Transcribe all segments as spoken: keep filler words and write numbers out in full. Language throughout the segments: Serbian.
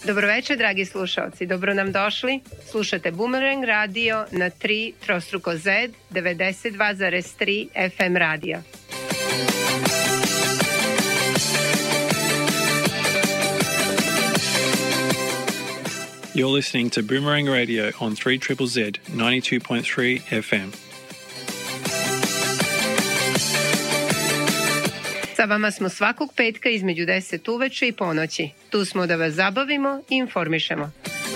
Dobroveče, dragi slušalci, dobro nam došli. Slušate Boomerang radio na tri trostruko Z, devedeset dva zarez tri F M radio. You're listening to Boomerang Radio on three triple Z, ninety-two point three F M. Sa vama smo svakog petka između deset uveče i ponoći. Tu smo da vas zabavimo i informišemo.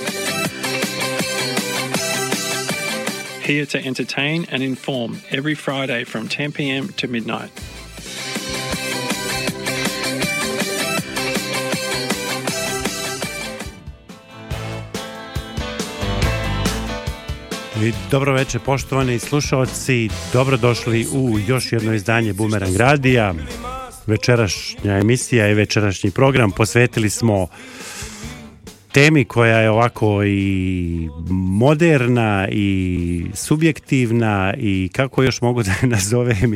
Here to entertain and inform every Friday from ten p m to midnight. I dobro večer, poštovani slušalci, dobrodošli u još jedno izdanje Boomerang radija. Večerašnja emisija i večerašnji program posvetili smo temi koja je ovako i moderna i subjektivna i kako još mogu da je nazovem.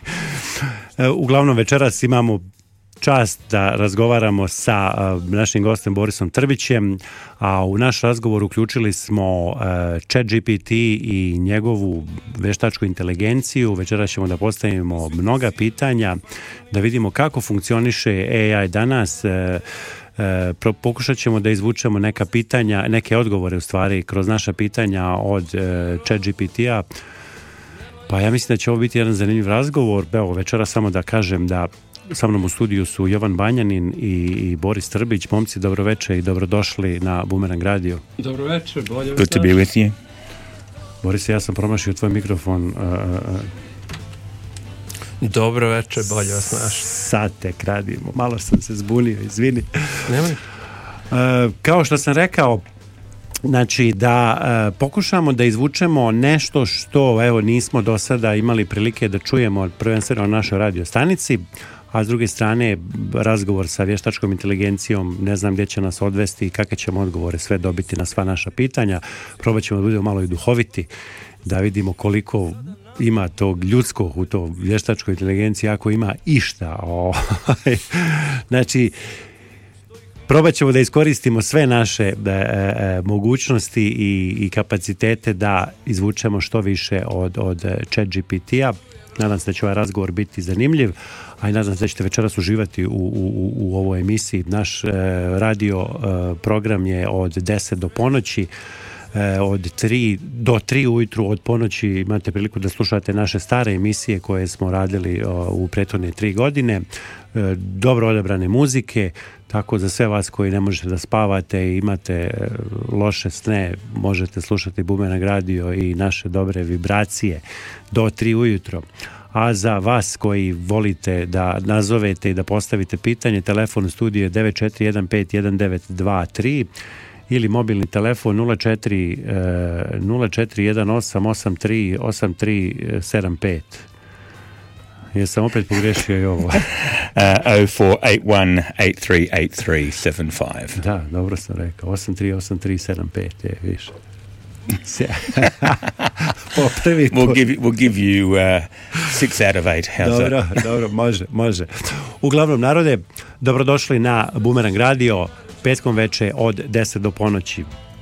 Uglavnom večeras imamo čast da razgovaramo sa uh, našim gostem Borisom Trbićem, a u naš razgovor uključili smo uh, ChatGPT i njegovu veštačku inteligenciju. Večeras ćemo da postavimo mnoga pitanja, da vidimo kako funkcioniše A I danas. Uh, uh, pokušat ćemo da izvučemo neka pitanja, neke odgovore u stvari kroz naša pitanja od uh, ChatGPT-a. Pa ja mislim da će ovo biti jedan zanimljiv razgovor. Evo, večera samo da kažem da sa mnom u studiju su Jovan Banjanin i, i Boris Trbić. Momci, dobroveče i dobrodošli na Boomerang radio. Dobroveče, bolje vas. Good to be with you. Boris, ja sam promašio tvoj mikrofon. Uh, uh, Dobroveče, bolje vas naš. Sad tek radimo. Malo sam se zbunio, izvini. Nemoj. Uh, kao što sam rekao, znači da uh, pokušamo da izvučemo nešto što evo nismo do sada imali prilike da čujemo prvenstveno na našoj radio stanici, a s druge strane razgovor sa vještačkom inteligencijom, ne znam gdje će nas odvesti i kakve ćemo odgovore sve dobiti na sva naša pitanja. Probat ćemo da budemo malo i duhoviti, da vidimo koliko ima tog ljudskog u to vještačkoj inteligenciji, ako ima išta. O, znači, probat ćemo da iskoristimo sve naše e, e, mogućnosti i, i kapacitete da izvučemo što više od, od ChatGPT-a. Nadam se da će ovaj razgovor biti zanimljiv, a i nadam se da ćete večeras uživati u, u, u ovoj emisiji. Naš e, radio e, program je od deset do ponoći. Od tri do tri ujutru od ponoći imate priliku da slušate naše stare emisije koje smo radili u prethodne tri godine. Dobro odabrane muzike, tako za sve vas koji ne možete da spavate i imate loše sne, možete slušati Boomerang radio i naše dobre vibracije do tri ujutro. A za vas koji volite da nazovete i da postavite pitanje, telefon u studiju je devet četiri jedan pet jedan devet dva tri ili mobilni telefon nula četiri jedan osam osam tri osam tri sedam pet. Jesam opet pogrešio i ovo. uh, zero four eight one eight three eight three seven five. Da, dobro sam rekao. osam tri osam tri sedam pet je više. Po prvi put. We'll give you, we'll give you uh, six out of eight. How's dobro, that? Dobro, može, može. Uglavnom, narode, dobrodošli na Boomerang radio petkom veče od deset do ponoći.